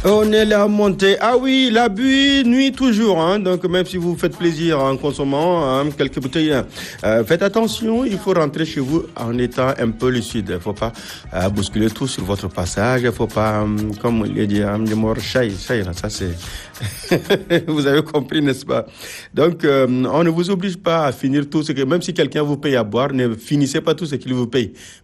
On est là monté. Ah oui, l'abus nuit toujours. Donc même si vous faites plaisir en consommant quelques bouteilles, faites attention. Il faut rentrer chez vous en étant un peu lucide. Il ne faut pas bousculer tout sur votre passage. Il ne faut pas, comme il dit, ça c'est... Vous avez compris, n'est-ce pas? Donc, on ne vous oblige pas à finir tout ce que... Même si quelqu'un vous paye à boire, ne finissez pas tout ce qu'il vous paye.